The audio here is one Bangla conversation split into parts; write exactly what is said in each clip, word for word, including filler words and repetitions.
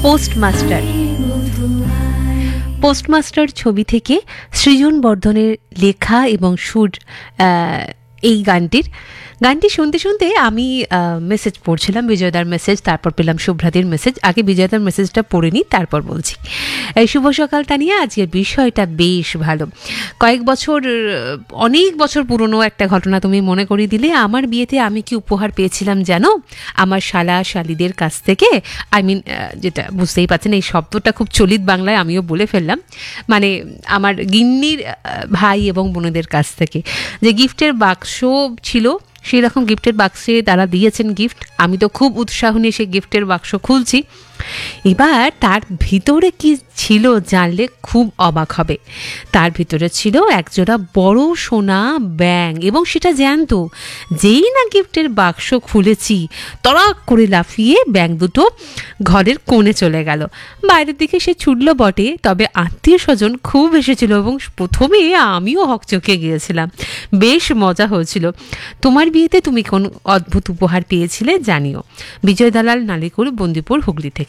পোস্টমাস্টার পোস্টমাস্টার ছবি থেকে সৃজন বর্ধনের লেখা এবং সুর এই গানটির গানটি শুনতে শুনতে আমি মেসেজ পড়ছিলাম, বিজয়দার মেসেজ, তারপর পেলাম শুভ্রাদির মেসেজ। আগে বিজয়দার মেসেজটা পড়ে নিই, তারপর বলছি। এই শুভ সকালটা নিয়ে আজকের বিষয়টা বেশ ভালো। কয়েক বছর, অনেক বছর পুরনো একটা ঘটনা তুমি মনে করিয়ে দিলে। আমার বিয়েতে আমি কি উপহার পেয়েছিলাম জানো? আমার শালা শালিদের কাছ থেকে। আই মিন, যেটা বুঝতেই পারছেন, এই শব্দটা খুব চলিত বাংলায় আমিও বলে ফেললাম, মানে আমার গিন্নির ভাই এবং বোনেদের কাছ থেকে যে গিফটের বাক্স ছিল, সেই রকম গিফটের বাক্সে তারা দিয়েছেন গিফট। আমি তো খুব উৎসাহ নিয়ে সেই গিফটের বাক্স খুলছি। এবার তার ভিতরে কি ছিল জানলে খুব অবাক হবে। তার ভিতরে ছিল একজোড়া বড় সোনা ব্যাঙ, এবং সেটা জ্যান্ত। যেই না গিফটের বাক্স খুলেছি, তড়াক করে লাফিয়ে ব্যাঙ দুটো ঘরের কোণে চলে গেল। বাইরের দিকে সে ছুটল বটে, তবে আত্মীয় স্বজন খুব এসেছিল এবং প্রথমে আমিও হকচকে গিয়েছিলাম। বেশ মজা হয়েছিল। তোমার বিয়েতে তুমি কোন অদ্ভুত উপহার পেয়েছিলে জানিও। বিজয় দালাল, নালিকুল, বন্দিপুর, হুগলি থেকে।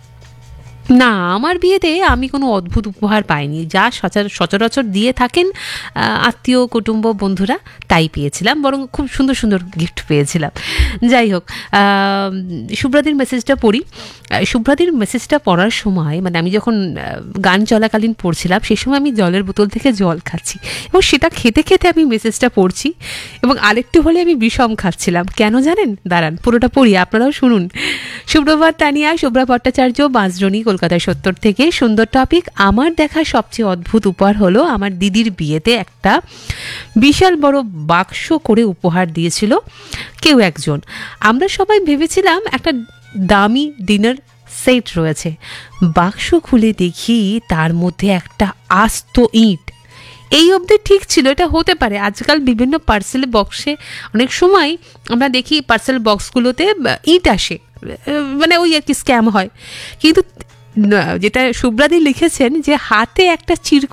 না, আমার বিয়েতে আমি কোনো অদ্ভুত উপহার পাইনি। যা সচরাচর দিয়ে থাকেন আত্মীয় কুটুম্ব বন্ধুরা, তাই পেয়েছিলাম। বরং খুব সুন্দর সুন্দর গিফট পেয়েছিলাম। যাই হোক, শুভ্রাদির মেসেজটা পড়ি। শুভ্রাদির মেসেজটা পড়ার সময়, মানে আমি যখন গান চলাকালীন পড়ছিলাম, সেই সময় আমি জলের বোতল থেকে জল খাচ্ছি, এবং সেটা খেতে খেতে আমি মেসেজটা পড়ছি, এবং আরেকটু হলে আমি বিষম খাচ্ছিলাম। কেন জানেন? দাঁড়ান, পুরোটা পড়ি, আপনারাও শুনুন। সুপ্রভাত তানিয়া, শুভ্রা ভট্টাচার্য, বাঁশদ্রোণী, কলকাতা সত্তর থেকে। সুন্দর টপিক। আমার দেখা সবচেয়ে অদ্ভুত উপহার হলো আমার দিদির বিয়েতে একটা বিশাল বড় বাক্স করে উপহার দিয়েছিল কেউ একজন। আমরা সবাই ভেবেছিলাম একটা দামি ডিনার সেট রয়েছে। বাক্স খুলে দেখি তার মধ্যে একটা আস্ত ইট। এই অবধি ঠিক ছিল, এটা হতে পারে। আজকাল বিভিন্ন পার্সেল বক্সে অনেক সময় আমরা দেখি পার্সেল বক্সগুলোতে ইট আসে, মানে ওই আর কি স্ক্যাম হয়। কিন্তু যেটা শুভ্রাদি লিখেছেন, যে হাতে একটা চির